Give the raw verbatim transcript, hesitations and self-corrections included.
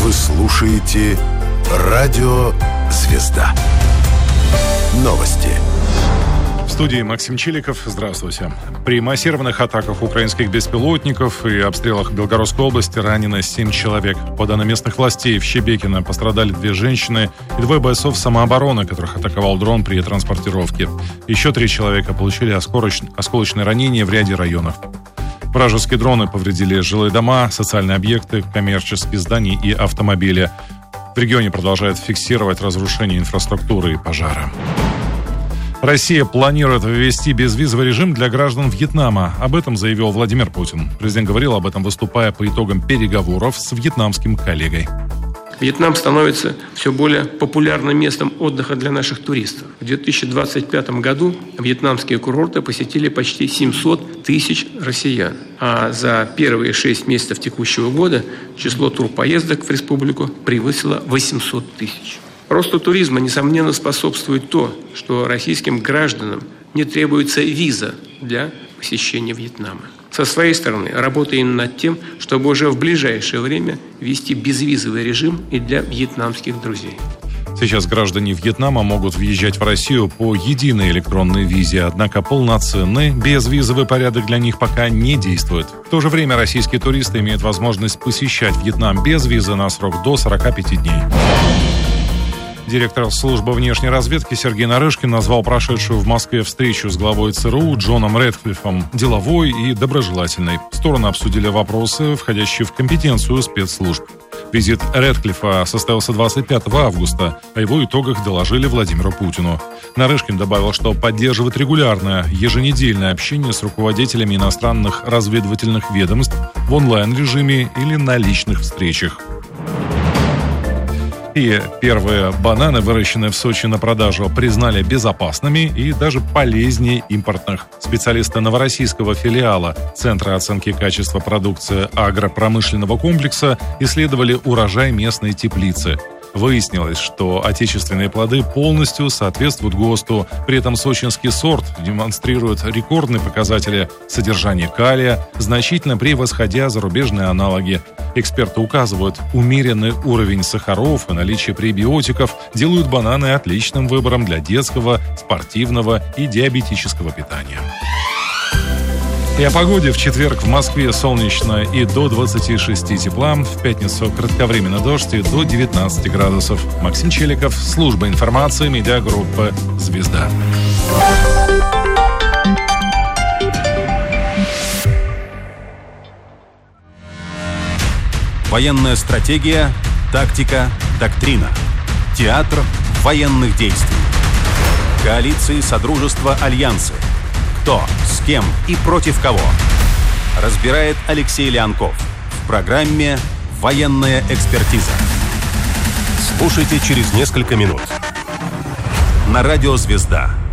Вы слушаете Радио «Звезда». Новости. В студии Максим Чиликов. Здравствуйте. При массированных атаках украинских беспилотников и обстрелах Белгородской области ранено семь человек. По данным местных властей, в Щебекино пострадали две женщины и двое бойцов самообороны, которых атаковал дрон при транспортировке. Еще три человека получили осколоч... осколочные ранения в ряде районов. Вражеские дроны повредили жилые дома, социальные объекты, коммерческие здания и автомобили. В регионе продолжают фиксировать разрушение инфраструктуры и пожары. Россия планирует ввести безвизовый режим для граждан Вьетнама. Об этом заявил Владимир Путин. Президент говорил об этом, выступая по итогам переговоров с вьетнамским коллегой. Вьетнам становится все более популярным местом отдыха для наших туристов. В две тысячи двадцать пятом году вьетнамские курорты посетили почти семьсот тысяч россиян. А за первые шесть месяцев текущего года число турпоездок в республику превысило восемьсот тысяч. Росту туризма, несомненно, способствует то, что российским гражданам не требуется виза для посещения Вьетнама. Со своей стороны, работаем над тем, чтобы уже в ближайшее время ввести безвизовый режим и для вьетнамских друзей. Сейчас граждане Вьетнама могут въезжать в Россию по единой электронной визе, однако полноценный безвизовый порядок для них пока не действует. В то же время российские туристы имеют возможность посещать Вьетнам без визы на срок до сорока пяти дней. Директор службы внешней разведки Сергей Нарышкин назвал прошедшую в Москве встречу с главой ЦРУ Джоном Рэдклиффом деловой и доброжелательной. Стороны обсудили вопросы, входящие в компетенцию спецслужб. Визит Рэдклиффа состоялся двадцать пятого августа. О его итогах доложили Владимиру Путину. Нарышкин добавил, что поддерживает регулярное, еженедельное общение с руководителями иностранных разведывательных ведомств в онлайн-режиме или на личных встречах. И первые бананы, выращенные в Сочи на продажу, признали безопасными и даже полезнее импортных. Специалисты новороссийского филиала Центра оценки качества продукции агропромышленного комплекса исследовали урожай местной теплицы. Выяснилось, что отечественные плоды полностью соответствуют ГОСТу. При этом сочинский сорт демонстрирует рекордные показатели содержания калия, значительно превосходя зарубежные аналоги. Эксперты указывают, умеренный уровень сахаров и наличие пребиотиков делают бананы отличным выбором для детского, спортивного и диабетического питания. И о погоде. В четверг в Москве солнечно и до двадцати шести тепла. В пятницу кратковременный дождь и до девятнадцати градусов. Максим Чиликов, служба информации, медиагруппа «Звезда». Военная стратегия, тактика, доктрина. Театр военных действий. Коалиции, содружества, альянсы. Кто, с кем и против кого. Разбирает Алексей Леонков в программе «Военная экспертиза». Слушайте через несколько минут. На радио «Звезда».